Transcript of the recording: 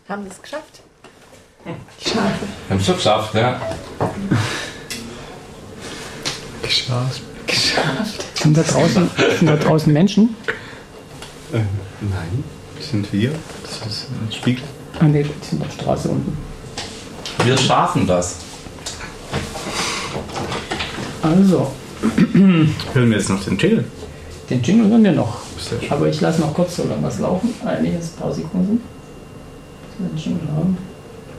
Haben wir es geschafft? Haben es schon geschafft, ja. Geschafft. Sind da draußen Menschen? Nein, das sind wir. Das ist ein Spiegel. Ah ne, die sind auf der Straße unten. Wir schaffen das. Also, Hören wir jetzt noch den Jingle? den Jingle hören wir noch. Sehr schön. Aber ich lasse noch kurz so lange was laufen. Nee, jetzt ein paar Sekunden. Dass wir den Jingle haben.